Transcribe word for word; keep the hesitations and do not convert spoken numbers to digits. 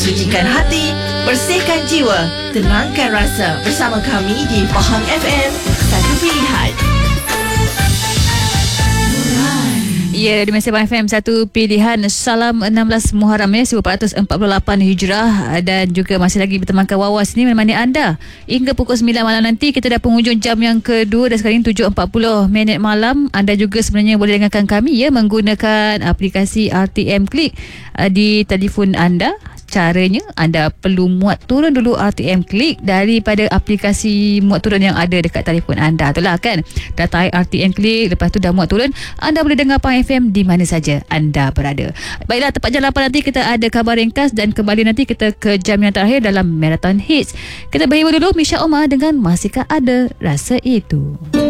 Sucikan hati, bersihkan jiwa, tenangkan rasa. Bersama kami di Faham F M. Satu pilihan. Ya, di Malaysia F M, satu pilihan. Salam enam belas Muharram ya, seribu empat ratus empat puluh lapan Hijrah. Dan juga masih lagi bertemankan Wawas ni menemani anda hingga pukul sembilan malam nanti. Kita dah penghujung jam yang kedua dan sekarang tujuh empat puluh minit malam. Anda juga sebenarnya boleh dengarkan kami ya menggunakan aplikasi R T M Click uh, di telefon anda. Caranya, anda perlu muat turun dulu R T M Click daripada aplikasi muat turun yang ada dekat telefon anda. Itulah kan, datai R T M Click, lepas tu dah muat turun, anda boleh dengar Faham F M di mana saja anda berada. Baiklah, tepat jam lapan nanti kita ada khabar ringkas dan kembali nanti kita ke jam yang terakhir dalam Marathon Hits. Kita berhibur dulu, Misha Omar dengan Masihkah Ada Rasa Itu.